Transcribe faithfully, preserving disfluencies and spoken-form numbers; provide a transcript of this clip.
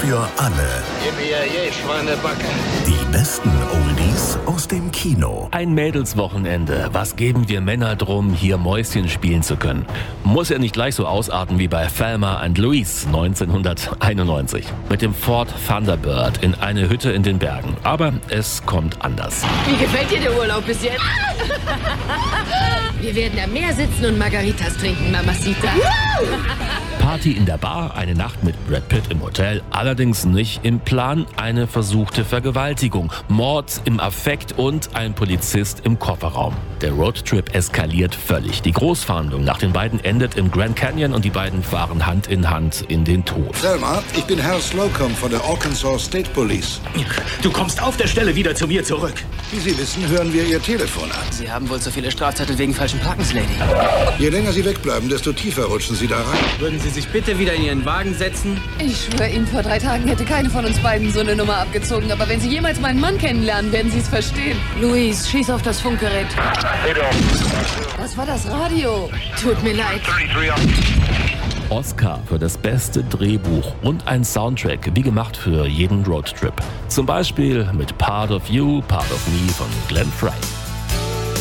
für alle. Gib mir je Schweinebacke. Die besten Oldies aus dem Kino. Ein Mädelswochenende. Was geben wir Männer drum, hier Mäuschen spielen zu können? Muss ja nicht gleich so ausarten wie bei Thelma and Louise neunzehnhunderteinundneunzig. Mit dem Ford Thunderbird in eine Hütte in den Bergen. Aber es kommt anders. Wie gefällt dir der Urlaub bis jetzt? Wir werden am Meer sitzen und Margaritas trinken, Mamacita. Party in der Bar, eine Nacht mit Brad Pitt im Hotel, allerdings nicht im Plan, eine versuchte Vergewaltigung, Mord im Affekt und ein Polizist im Kofferraum. Der Roadtrip eskaliert völlig. Die Großfahndung nach den beiden endet im Grand Canyon und die beiden fahren Hand in Hand in den Tod. Thelma, ich bin Herr Slocum von der Arkansas State Police. Du kommst auf der Stelle wieder zu mir zurück. Wie Sie wissen, hören wir Ihr Telefon an. Sie haben wohl so viele Strafzettel wegen falschen Parkens, Lady. Je länger Sie wegbleiben, desto tiefer rutschen Sie da rein. Würden Sie sich bitte wieder in Ihren Wagen setzen? Ich schwöre Ihnen, vor drei Tagen hätte keine von uns beiden so eine Nummer abgezogen. Aber wenn Sie jemals meinen Mann kennenlernen, werden Sie es verstehen. Luis, schieß auf das Funkgerät. Das war das Radio. Tut mir leid. Oscar für das beste Drehbuch und ein Soundtrack, wie gemacht für jeden Roadtrip. Zum Beispiel mit Part of You, Part of Me von Glenn Frey.